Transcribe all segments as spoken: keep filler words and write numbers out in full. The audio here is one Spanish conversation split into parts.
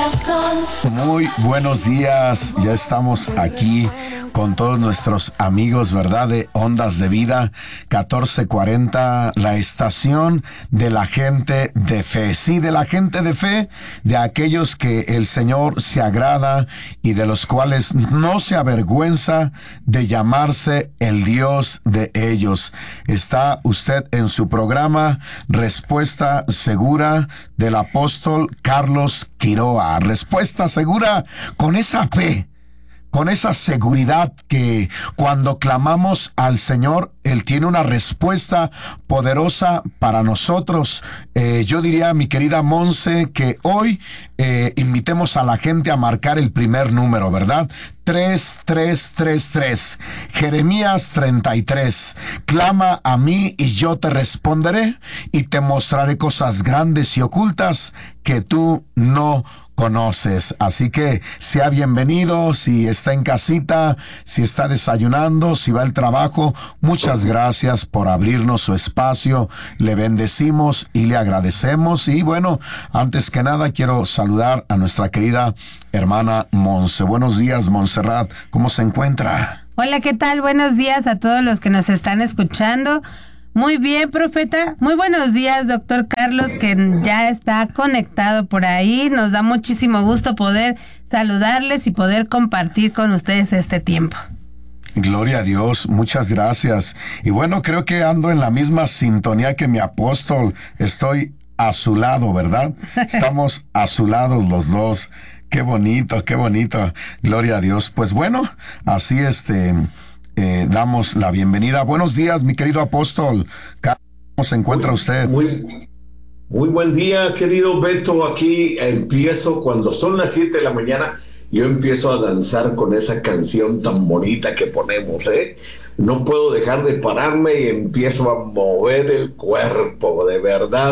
corazón. Muy buenos días, ya estamos aquí con todos nuestros amigos, ¿verdad? De Ondas de Vida, catorce cuarenta, la estación de la gente de fe. Sí, de la gente de fe, de aquellos que el Señor se agrada y de los cuales no se avergüenza de llamarse el Dios de ellos. Está usted en su programa Respuesta Segura del apóstol Carlos Quiroa. Respuesta segura con esa fe, con esa seguridad que cuando clamamos al Señor, Él tiene una respuesta poderosa para nosotros. Eh, yo diría, mi querida Monse, que hoy eh, invitemos a la gente a marcar el primer número, ¿verdad? tres tres tres tres, Jeremías treinta y tres. Clama a mí y yo te responderé y te mostraré cosas grandes y ocultas que tú no conoces. Así que sea bienvenido, si está en casita, si está desayunando, si va al trabajo. Muchas gracias por abrirnos su espacio. Le bendecimos y le agradecemos. Y bueno, antes que nada quiero saludar a nuestra querida hermana Monse. Buenos días, Montserrat. ¿Cómo se encuentra? Hola, ¿qué tal? Buenos días a todos los que nos están escuchando. Muy bien, profeta. Muy buenos días, doctor Carlos, que ya está conectado por ahí. Nos da muchísimo gusto poder saludarles y poder compartir con ustedes este tiempo. Gloria a Dios, muchas gracias. Y bueno, creo que ando en la misma sintonía que mi apóstol. Estoy a su lado, ¿verdad? Estamos a su lado los dos. Qué bonito, qué bonito. Gloria a Dios. Pues bueno, así este... Eh, damos la bienvenida. Buenos días, mi querido apóstol. ¿Cómo se encuentra usted? Muy, muy buen día, querido Beto. Aquí empiezo, cuando son las siete de la mañana, yo empiezo a danzar con esa canción tan bonita que ponemos, ¿eh? No puedo dejar de pararme y empiezo a mover el cuerpo, de verdad,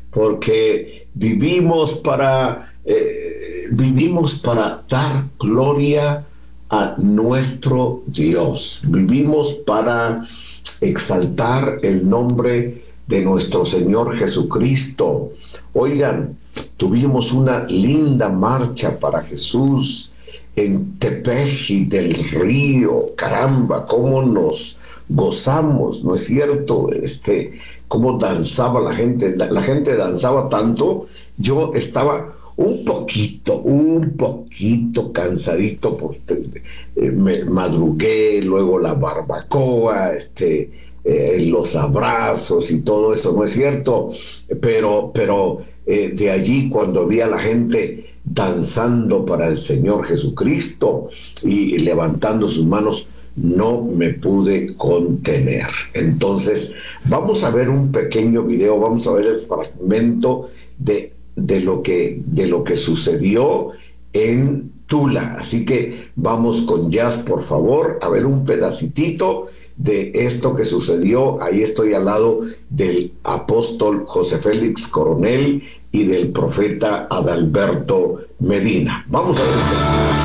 porque vivimos para, eh, vivimos para dar gloria a nuestro Dios. Vivimos para exaltar el nombre de nuestro Señor Jesucristo. Oigan, tuvimos una linda marcha para Jesús en Tepeji del Río. Caramba, cómo nos gozamos, ¿no es cierto? Este, cómo danzaba la gente. La, la gente danzaba tanto. Yo estaba un poquito, un poquito cansadito porque eh, me madrugué, luego la barbacoa, este, eh, los abrazos y todo eso, ¿no es cierto? Pero, pero eh, de allí cuando vi a la gente danzando para el Señor Jesucristo y levantando sus manos, no me pude contener. Entonces, vamos a ver un pequeño video, vamos a ver el fragmento de de lo que de lo que sucedió en Tula. Así que vamos con Jazz, por favor, a ver un pedacitito de esto que sucedió. Ahí estoy al lado del apóstol José Félix Coronel y del profeta Adalberto Medina. Vamos a ver esto.